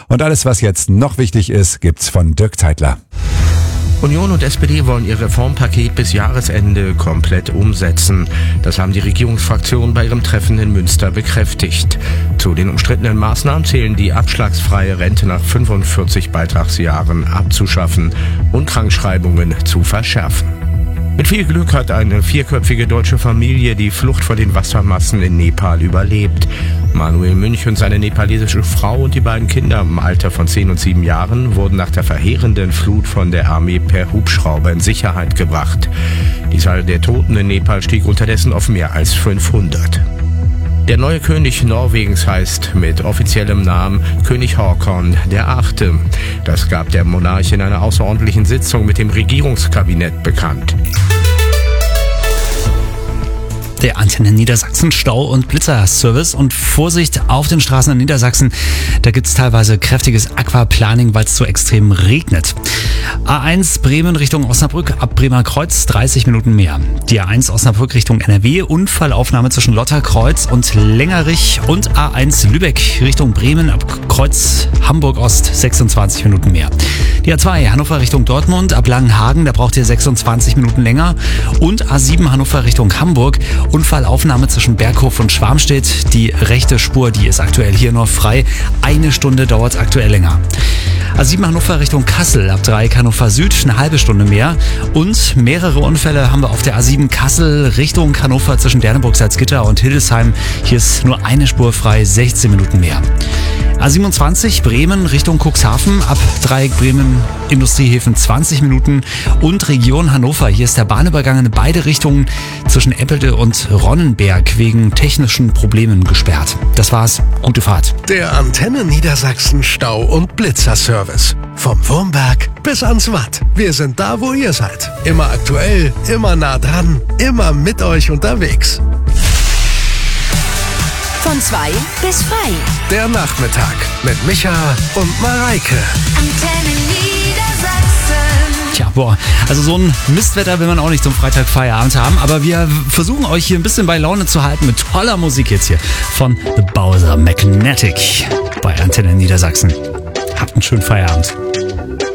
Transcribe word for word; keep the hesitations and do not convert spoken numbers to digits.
Und alles, was jetzt noch wichtig ist, gibt's von Dirk Zeitler. Union und S P D wollen ihr Reformpaket bis Jahresende komplett umsetzen. Das haben die Regierungsfraktionen bei ihrem Treffen in Münster bekräftigt. Zu den umstrittenen Maßnahmen zählen die abschlagsfreie Rente nach fünfundvierzig Beitragsjahren abzuschaffen und Krankschreibungen zu verschärfen. Mit viel Glück hat eine vierköpfige deutsche Familie die Flucht vor den Wassermassen in Nepal überlebt. Manuel Münch und seine nepalesische Frau und die beiden Kinder im Alter von zehn und sieben Jahren wurden nach der verheerenden Flut von der Armee per Hubschrauber in Sicherheit gebracht. Die Zahl der Toten in Nepal stieg unterdessen auf mehr als fünfhundert. Der neue König Norwegens heißt mit offiziellem Namen König Håkon der Achte. Das gab der Monarch in einer außerordentlichen Sitzung mit dem Regierungskabinett bekannt. Der Antenne Niedersachsen Stau- und Blitzerservice und Vorsicht auf den Straßen in Niedersachsen. Da gibt es teilweise kräftiges Aquaplaning, weil es so extrem regnet. A eins Bremen Richtung Osnabrück ab Bremer Kreuz dreißig Minuten mehr. Die A eins Osnabrück Richtung N R W, Unfallaufnahme zwischen Lotterkreuz und Längerich und A eins Lübeck Richtung Bremen ab Kreuz Hamburg Ost sechsundzwanzig Minuten mehr. Die A zwei Hannover Richtung Dortmund ab Langenhagen, da braucht ihr sechsundzwanzig Minuten länger. Und A sieben Hannover Richtung Hamburg, Unfallaufnahme zwischen Berghof und Schwarmstedt. Die rechte Spur, die ist aktuell hier noch frei. Eine Stunde dauert es aktuell länger. A sieben Hannover Richtung Kassel, ab Dreieck Hannover Süd, eine halbe Stunde mehr. Und mehrere Unfälle haben wir auf der A sieben Kassel Richtung Hannover zwischen Derneburg-Salzgitter und Hildesheim. Hier ist nur eine Spur frei, sechzehn Minuten mehr. A siebenundzwanzig Bremen Richtung Cuxhaven, ab Dreieck Bremen Industriehäfen zwanzig Minuten. Und Region Hannover, hier ist der Bahnübergang in beide Richtungen zwischen Eppelde und Ronnenberg wegen technischen Problemen gesperrt. Das war's, gute Fahrt. Der Antenne Niedersachsen Stau- und Blitzerservice. Vom Wurmberg bis ans Watt. Wir sind da, wo ihr seid. Immer aktuell, immer nah dran, immer mit euch unterwegs. Von zwei bis frei. Der Nachmittag mit Micha und Mareike. Antenne Niedersachsen. Tja, boah, also so ein Mistwetter will man auch nicht zum Freitag Feierabend haben, aber wir versuchen euch hier ein bisschen bei Laune zu halten mit toller Musik jetzt hier von The Bowser Magnetic bei Antenne Niedersachsen. Habt einen schönen Feierabend.